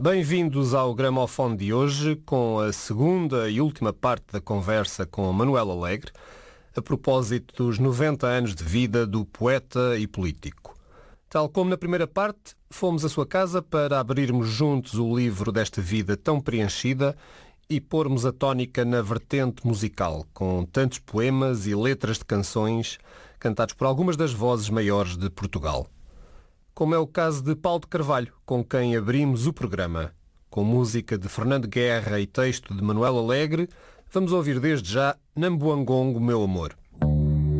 Bem-vindos ao Gramofone de hoje, com a segunda e última parte da conversa com Manuel Alegre, a propósito dos 90 anos de vida do poeta e político. Tal como na primeira parte, fomos à sua casa para abrirmos juntos o livro desta vida tão preenchida e pormos a tónica na vertente musical, com tantos poemas e letras de canções cantados por algumas das vozes maiores de Portugal. Como é o caso de Paulo de Carvalho, com quem abrimos o programa. Com música de Fernando Guerra e texto de Manuel Alegre, vamos ouvir desde já Nambuangongo, meu amor.